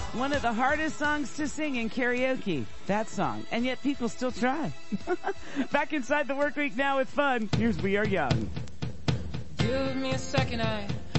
One of the hardest songs to sing in karaoke, that song. And yet people still try. Back inside the work week now with fun. Here's We Are Young. Give me a second, I